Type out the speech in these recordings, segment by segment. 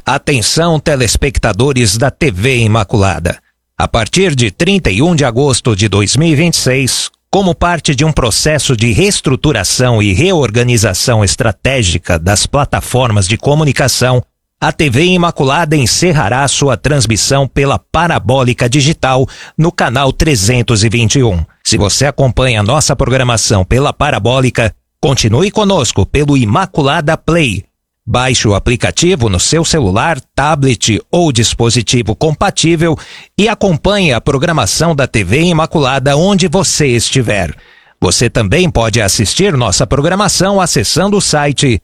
Atenção, telespectadores da TV Imaculada. A partir de 31 de agosto de 2026, como parte de um processo de reestruturação e reorganização estratégica das plataformas de comunicação, a TV Imaculada encerrará sua transmissão pela Parabólica Digital no canal 321. Se você acompanha nossa programação pela Parabólica, continue conosco pelo Imaculada Play. Baixe o aplicativo no seu celular, tablet ou dispositivo compatível e acompanhe a programação da TV Imaculada onde você estiver. Você também pode assistir nossa programação acessando o site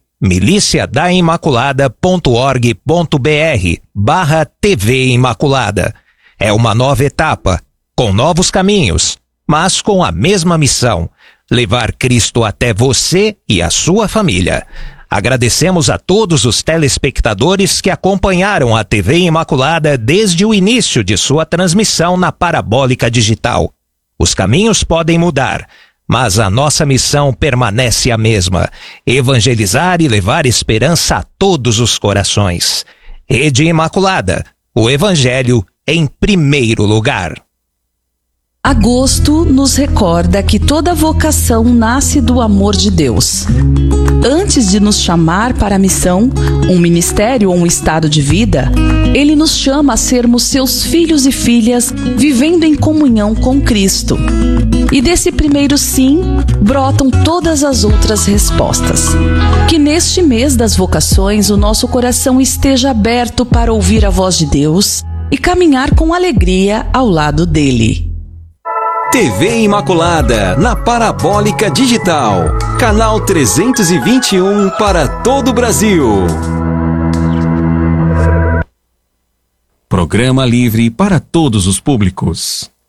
miliciadaImaculada.org.br/TV Imaculada. É uma nova etapa, com novos caminhos, mas com a mesma missão: levar Cristo até você e a sua família. Agradecemos a todos os telespectadores que acompanharam a TV Imaculada desde o início de sua transmissão na Parabólica Digital. Os caminhos podem mudar, mas a nossa missão permanece a mesma: evangelizar e levar esperança a todos os corações. Rede Imaculada, o Evangelho em primeiro lugar. Agosto nos recorda que toda vocação nasce do amor de Deus. Antes de nos chamar para a missão, um ministério ou um estado de vida, Ele nos chama a sermos seus filhos e filhas, vivendo em comunhão com Cristo. E desse primeiro sim, brotam todas as outras respostas. Que neste mês das vocações, o nosso coração esteja aberto para ouvir a voz de Deus e caminhar com alegria ao lado dele. TV Imaculada, na Parabólica Digital. Canal 321 para todo o Brasil. Programa livre para todos os públicos.